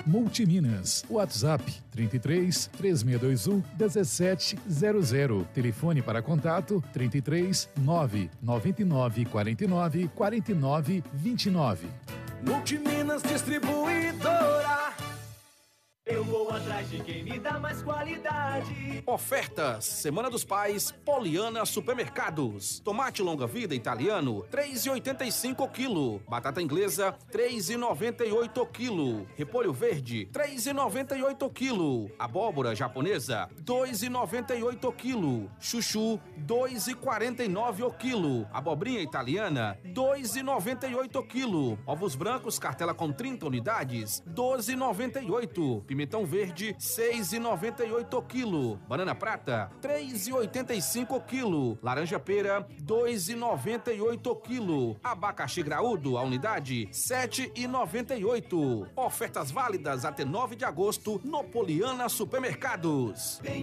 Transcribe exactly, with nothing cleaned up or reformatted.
Multiminas, WhatsApp trinta e três, três seis dois um, um sete zero zero. Telefone para contato trinta e três, nove nove nove quatro nove quatro nove dois nove. Multiminas Distribuidora. Eu vou atrás de quem me dá mais qualidade. Ofertas, Semana dos Pais, Poliana Supermercados. Tomate longa-vida italiano, três reais e oitenta e cinco o quilo. Batata inglesa, três reais e noventa e oito o quilo. Repolho verde, três reais e noventa e oito o quilo. Abóbora japonesa, dois reais e noventa e oito o quilo. Chuchu, dois reais e quarenta e nove o quilo. Abobrinha italiana, dois reais e noventa e oito o quilo. Ovos brancos, cartela com trinta unidades, doze reais e noventa e oito. Pimentão verde, seis reais e noventa e oito o quilo. Banana prata, três reais e oitenta e cinco o quilo. Laranja pera, dois reais e noventa e oito o quilo. Abacaxi graúdo, a unidade, sete reais e noventa e oito. Ofertas válidas até nove de agosto no Poliana Supermercados.